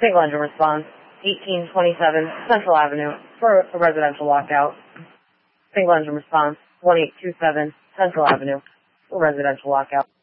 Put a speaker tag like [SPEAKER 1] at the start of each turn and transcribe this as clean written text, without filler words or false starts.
[SPEAKER 1] Single engine response, 1827 Central Avenue for a residential lockout. Single engine response, 1827 Central Avenue for residential lockout.